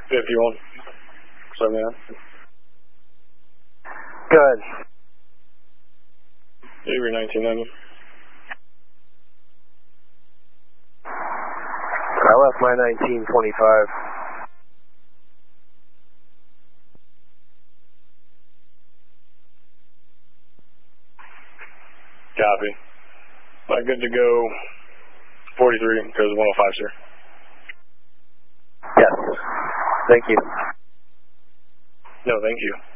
51. 79. Good. Avery 1990. I left my 1925. Copy. Good to go. 43 goes 105, sir. Yes. Thank you. No, thank you.